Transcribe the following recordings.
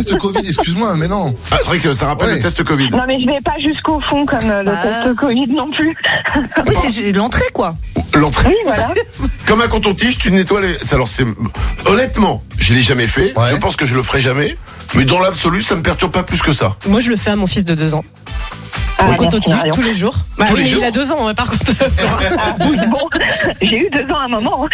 test Covid, excuse-moi, mais non. Ah, c'est vrai que ça rappelle le test Covid. Non, mais je vais pas jusqu'au fond comme le test Covid non plus. Oui, c'est l'entrée, quoi. L'entrée. Oui, voilà. Comme un coton-tige, tu nettoies les... Alors, honnêtement, je l'ai jamais fait. Ouais. Je pense que je le ferai jamais. Mais dans l'absolu, ça me perturbe pas plus que ça. Moi, je le fais à mon fils de 2 ans. Ah, Coton-tige tous les jours. Bah, Tous les oui, jours. il a 2 ans, hein, par contre. Ah, oui, bon, j'ai eu 2 ans à un moment.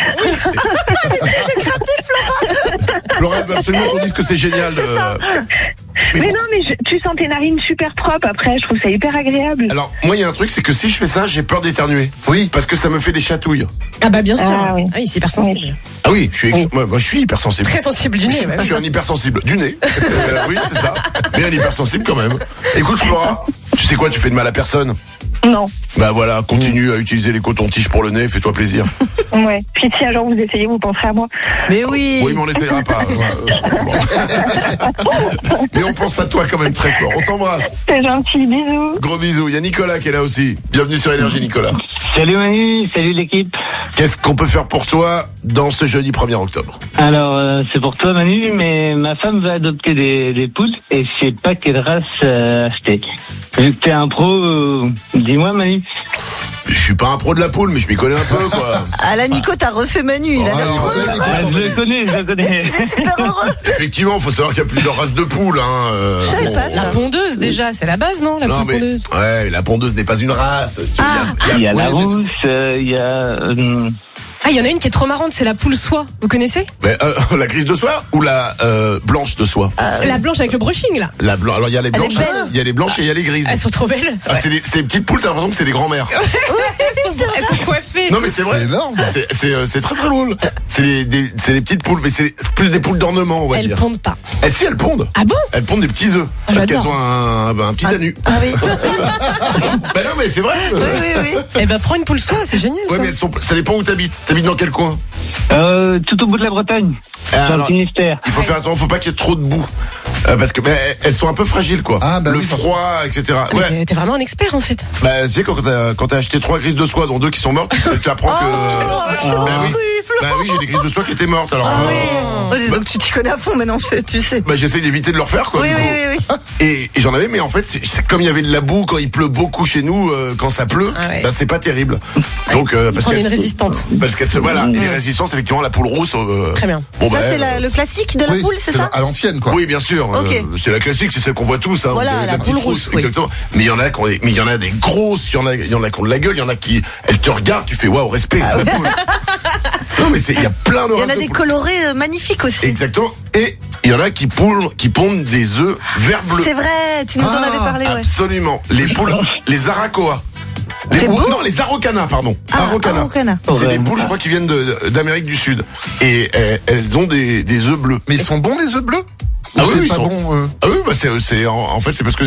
Flora, elle veut absolument qu'on dise que c'est génial. Mais non, mais tu sens tes narines super propres après, je trouve ça hyper agréable. Alors, moi, il y a un truc, c'est que si je fais ça, j'ai peur d'éternuer. Oui. Parce que ça me fait des chatouilles. Ah bah bien sûr. Ah, oui. Ah, il est hyper sensible. Ah oui, Oui. moi, je suis hypersensible. Très sensible du nez. Je suis un hypersensible. Du nez. Oui, c'est ça. Mais un hypersensible quand même. Écoute, Flora, tu sais quoi, tu fais de mal à personne. Non. Bah voilà, continue à utiliser les cotons-tiges pour le nez, fais-toi plaisir. Ouais. Puis si un jour vous essayez, vous penserez à moi. Mais oui. Oui, mais on n'essayera pas. Bon. Mais on pense à toi quand même très fort. On t'embrasse. C'est gentil, bisous. Gros bisous. Il y a Nicolas qui est là aussi. Bienvenue sur Énergie, Nicolas. Salut Manu, salut l'équipe. Qu'est-ce qu'on peut faire pour toi dans ce jeudi 1er octobre? Alors, c'est pour toi Manu, mais ma femme va adopter des poules et je sais pas quelle race acheter. Vu que t'es un pro, dis-moi Manu. Je suis pas un pro de la poule, mais je m'y connais un peu, quoi. Ah là, Nico, t'as refait Manu. Il a l'air heureux. Je le connais. Il est super heureux. Effectivement, il faut savoir qu'il y a plusieurs races de poules. Je savais pas La ça. pondeuse, déjà, c'est la base, non? La Non, petite mais, pondeuse. ouais, mais la pondeuse n'est pas une race. Si tu veux. Il y a la ouais, mais rousse, il y a... Ah, il y en a une qui est trop marrante, c'est la poule soie. Vous connaissez? Mais, la grise de soie ou la blanche de soie? La blanche avec le brushing, là. La blanche. Alors il y a les Elle est blanches, belle. il y a les blanches et il y a les grises. Elles sont trop belles. Ah, c'est les petites poules, t'as l'impression que c'est des grands-mères. Elles sont coiffées. et Non tout. mais c'est vrai. C'est énorme. C'est très très drôle. C'est les petites poules, mais c'est plus des poules d'ornement, on va Elles dire. pondent pas. Si, elles pondent. Ah bon? Elles pondent des petits œufs. Parce qu'elles j'adore. ont un petit anus. Ah oui. Ben non, mais c'est vrai. Oui. Eh ben, prends une poule soie, c'est génial, Ouais, ça. mais ça dépend où t'habites. T'habites dans quel coin? tout au bout de la Bretagne, dans Alors, le Finistère. il faut faire attention, faut pas qu'il y ait trop de boue. Parce que elles sont un peu fragiles, quoi. Ah, bah le oui, froid, etc. Mais Ouais. t'es vraiment un expert, en fait. Bah, tu sais, quand t'as acheté 3 grises de soie, dont 2 qui sont mortes, tu apprends que. Bah oui, j'ai des grises de soie qui étaient mortes. Alors, Donc tu t'y connais à fond maintenant, tu sais. bah, j'essaie d'éviter de le refaire, quoi. Oui, du coup. oui. Et j'en avais, mais en fait, c'est comme il y avait de la boue quand il pleut beaucoup chez nous, quand ça pleut, Ah ouais. bah c'est pas terrible. Donc parce Prends qu'elle une résistante. Parce qu'elle se voilà, et les résistances, effectivement, la poule rousse. Très bien. Bon, Ça, bah, c'est le classique de la Oui, poule, c'est ça? à l'ancienne, quoi. oui, bien sûr. Ok. C'est la classique, c'est celle qu'on voit tous. Hein, Voilà, la petite poule rousse, oui. Exactement. Mais il y en a, mais il y en a des grosses. Il y en a qui ont de la gueule. Il y en a qui, elles te regardent, tu fais waouh, respect. La poule. Non, mais il y a plein de Il y en races a de des poules. colorés magnifiques aussi. Exactement. Et il y en a qui pondent des œufs vert bleu. C'est vrai, tu nous en avais parlé, ouais. Absolument. Les poules, les aracoa. C'est beau. Non, les araucanas, pardon. Ah, Araucana. araucana. C'est Ouais. des poules, je crois, qui viennent d'Amérique du Sud. Et elles ont des œufs bleus. Mais ils sont bons, les œufs bleus? Ah Ou oui, c'est ils pas sont- bon. Ah oui, bah en fait c'est parce que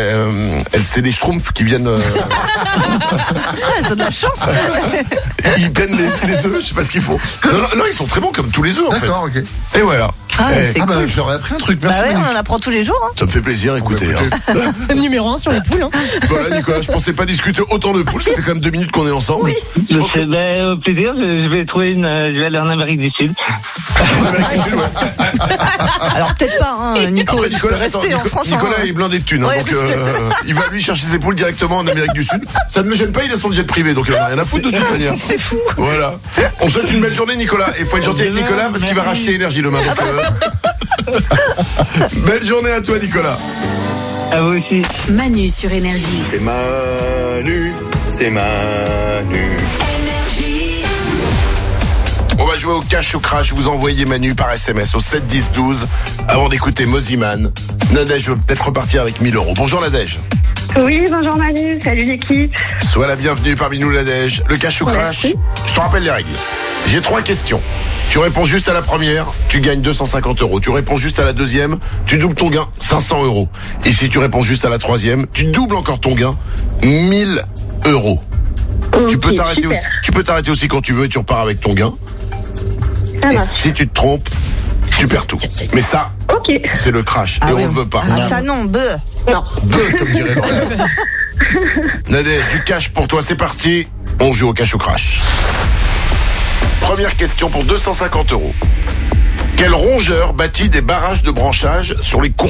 c'est des schtroumpfs qui viennent Ils ont de la chance. ils prennent les œufs, je sais pas ce qu'il faut. Non, ils sont très bons comme tous les œufs en fait. D'accord, ok. Et voilà. Ah, Eh, c'est Ah bah, cool. je leur ai appris un truc. Bah Merci. ouais, Manu. on en apprend tous les jours. Hein. ça me fait plaisir, écoutez. hein. Numéro 1 sur les poules, hein. Voilà Nicolas, je pensais pas discuter autant de poules, ça fait quand même 2 minutes qu'on est ensemble. Oui. Je pense que Au plaisir, je vais trouver je vais aller en Amérique du Sud. l'Amérique du Sud, ouais. Alors peut-être pas, hein, Nico. Après, Tu peux rester en Nicolas, France. Nicolas est blindé de thunes, hein, Ouais, donc parce il va lui chercher ses poules directement en Amérique du Sud. Ça ne me gêne pas, il a son jet privé, donc il en a rien à foutre de toute manière. C'est fou. Voilà. On souhaite une belle journée, Nicolas. Et faut être gentil avec Nicolas parce qu'il va racheter énergie demain. Donc, belle journée à toi, Nicolas. À vous aussi. Manu sur Énergie. C'est Manu, c'est Manu. On va jouer au cash ou crash. Vous envoyez Manu par SMS au 7 10 12 avant d'écouter Moziman. Nadège veut peut-être repartir avec 1000 €. Bonjour Nadège. Oui, bonjour Manu, salut l'équipe. Sois la bienvenue parmi nous Nadège. Le cash ou crash, je te rappelle les règles. J'ai 3 questions. Tu réponds juste à la première, tu gagnes 250 €. Tu réponds juste à la deuxième, tu doubles ton gain, 500 €. Et si tu réponds juste à la troisième, tu doubles encore ton gain, 1000 €. Tu peux t'arrêter super. aussi. Tu peux t'arrêter aussi quand tu veux et tu repars avec ton gain. Ça Et marche. si tu te trompes, tu perds tout. Mais ça, Ok. c'est le crash Ah et oui. on ne veut pas. Ah ça non, beuh. Non. Deux, comme dirait Laurent. Nadège, du cash pour toi, c'est parti. On joue au cash ou crash. Première question pour 250 €. Quel rongeur bâtit des barrages de branchage sur les cours